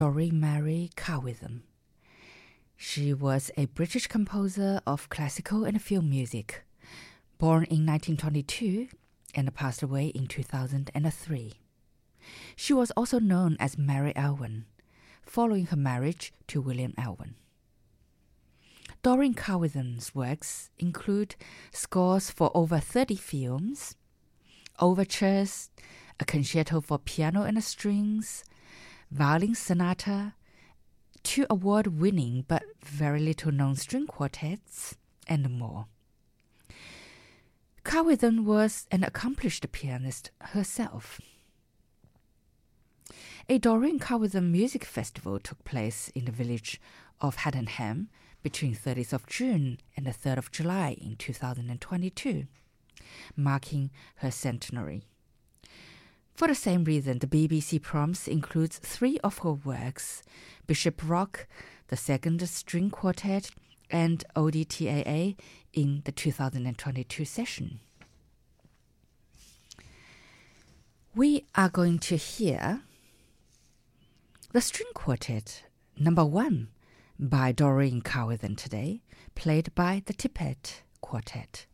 Doreen Mary Carwitham. She was a British composer of classical and film music, born in 1922 and passed away in 2003. She was also known as Mary Elwyn, following her marriage to William Elwyn. Doreen Carwitham's works include scores for over 30 films, overtures, a concerto for piano and strings, violin sonata, 2 award-winning but very little-known string quartets, and more. Carwitham was an accomplished pianist herself. A Doreen Carwitham Music Festival took place in the village of Haddenham between 30th of June and the 3rd of July in 2022, marking her centenary. For the same reason, the BBC Proms includes 3 of her works, Bishop Rock, the Second String Quartet, and ODTAA in the 2022 session. We are going to hear the String Quartet No. 1 by Doreen Carwitham today, played by the Tippett Quartet.